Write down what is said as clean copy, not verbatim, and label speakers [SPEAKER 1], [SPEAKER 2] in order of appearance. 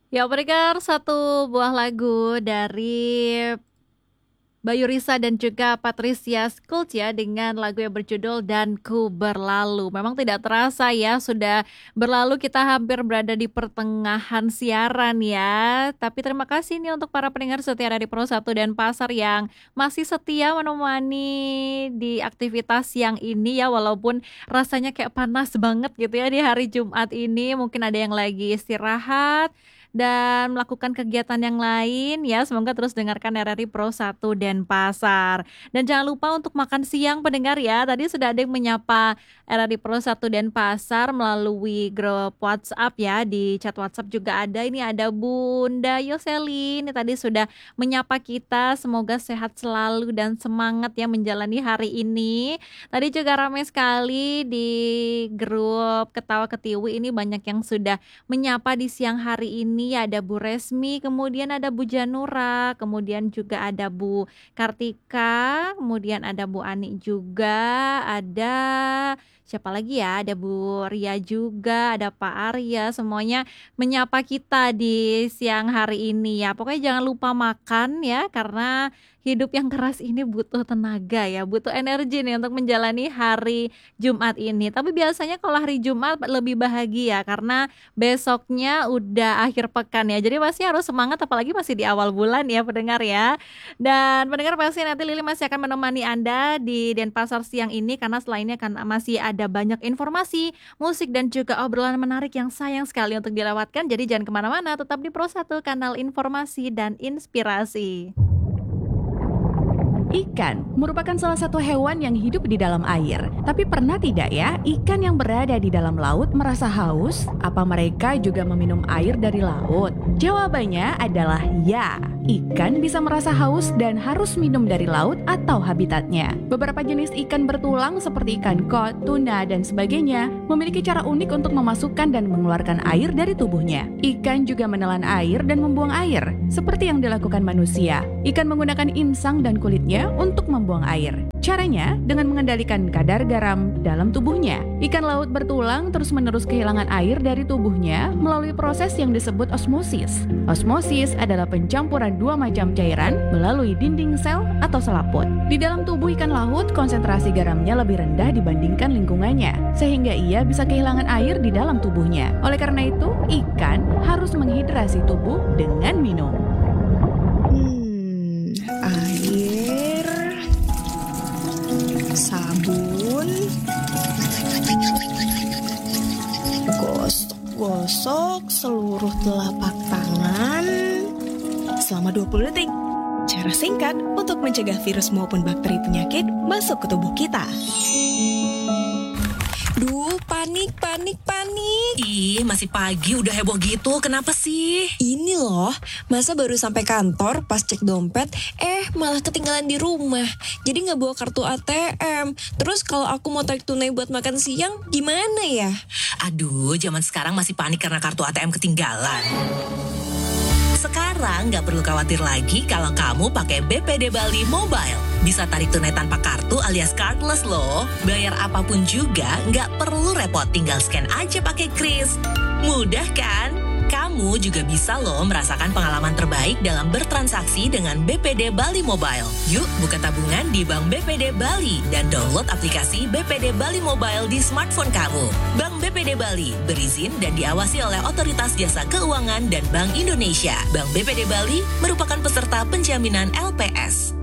[SPEAKER 1] Ya, pendengar, satu buah lagu dari Bayu Risa dan juga Patricia Schulz ya dengan lagu yang berjudul Dan Ku Berlalu. Memang tidak terasa ya sudah berlalu, kita hampir berada di pertengahan siaran ya. Tapi terima kasih nih untuk para pendengar setia dari Pro 1 dan Pasar yang masih setia menemani di aktivitas siang ini ya, walaupun rasanya kayak panas banget gitu ya di hari Jumat ini. Mungkin ada yang lagi istirahat dan melakukan kegiatan yang lain ya. Semoga terus dengarkan RRI Pro 1 dan Pasar. Dan jangan lupa untuk makan siang pendengar ya. Tadi sudah ada yang menyapa RRI Pro 1 dan Pasar melalui grup WhatsApp ya. Di chat WhatsApp juga ada. Ini ada Bunda Yoseli. Ini tadi sudah menyapa kita. Semoga sehat selalu dan semangat ya menjalani hari ini. Tadi juga ramai sekali di grup Ketawa Ketiwi. Ini banyak yang sudah menyapa di siang hari ini. Ada Bu Resmi, kemudian ada Bu Janura, kemudian juga ada Bu Kartika, kemudian ada Bu Ani juga, ada siapa lagi ya? Ada Bu Ria juga, ada Pak Arya, semuanya menyapa kita di siang hari ini ya. Pokoknya jangan lupa makan ya, karena hidup yang keras ini butuh tenaga ya, butuh energi nih untuk menjalani hari Jumat ini. Tapi biasanya kalau hari Jumat lebih bahagia karena besoknya udah akhir pekan ya. Jadi pasti harus semangat apalagi masih di awal bulan ya pendengar ya. Dan pendengar pasti nanti Lili masih akan menemani Anda di Denpasar siang ini karena setelah ini akan masih ada banyak informasi, musik dan juga obrolan menarik yang sayang sekali untuk dilewatkan. Jadi jangan kemana-mana, tetap di Pro 1 kanal informasi dan inspirasi.
[SPEAKER 2] Ikan merupakan salah satu hewan yang hidup di dalam air. Tapi pernah tidak ya, ikan yang berada di dalam laut merasa haus? Apa mereka juga meminum air dari laut? Jawabannya adalah ya. Ikan bisa merasa haus dan harus minum dari laut atau habitatnya. Beberapa jenis ikan bertulang seperti ikan kod, tuna, dan sebagainya memiliki cara unik untuk memasukkan dan mengeluarkan air dari tubuhnya. Ikan juga menelan air dan membuang air, seperti yang dilakukan manusia. Ikan menggunakan insang dan kulitnya untuk membuang air. Caranya dengan mengendalikan kadar garam dalam tubuhnya. Ikan laut bertulang terus-menerus kehilangan air dari tubuhnya melalui proses yang disebut osmosis. Osmosis adalah pencampuran dua macam cairan melalui dinding sel atau selaput. Di dalam tubuh ikan laut, konsentrasi garamnya lebih rendah dibandingkan lingkungannya, sehingga ia bisa kehilangan air di dalam tubuhnya. Oleh karena itu, ikan harus menghidrasi tubuh dengan minum.
[SPEAKER 3] Air, sabun, gosok seluruh telapak tangan selama 20 detik. Cara singkat untuk mencegah virus maupun bakteri penyakit masuk ke tubuh kita.
[SPEAKER 4] Duh, panik.
[SPEAKER 5] Ih, masih pagi udah heboh gitu, kenapa sih?
[SPEAKER 4] Ini loh, masa baru sampai kantor pas cek dompet, malah ketinggalan di rumah. Jadi gak bawa kartu ATM. Terus kalau aku mau tarik tunai buat makan siang, gimana ya?
[SPEAKER 5] Aduh, zaman sekarang masih panik karena kartu ATM ketinggalan. Sekarang nggak perlu khawatir lagi kalau kamu pakai BPD Bali Mobile. Bisa tarik tunai tanpa kartu alias cardless loh. Bayar apapun juga nggak perlu repot, tinggal scan aja pakai kris. Mudah kan? Kamu juga bisa loh merasakan pengalaman terbaik dalam bertransaksi dengan BPD Bali Mobile. Yuk buka tabungan di Bank BPD Bali dan download aplikasi BPD Bali Mobile di smartphone kamu. Bank BPD Bali berizin dan diawasi oleh Otoritas Jasa Keuangan dan Bank Indonesia. Bank BPD Bali merupakan peserta penjaminan LPS.